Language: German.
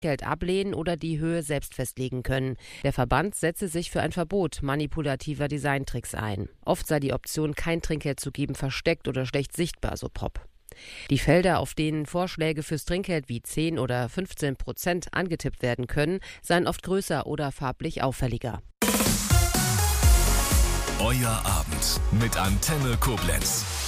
Geld ablehnen oder die Höhe selbst festlegen können. Der Verband setze sich für ein Verbot manipulativer Designtricks ein. Oft sei die Option, kein Trinkgeld zu geben, versteckt oder schlecht sichtbar, so Popp. Die Felder, auf denen Vorschläge fürs Trinkgeld wie 10 oder 15% angetippt werden können, seien oft größer oder farblich auffälliger. Euer Abend mit Antenne Koblenz.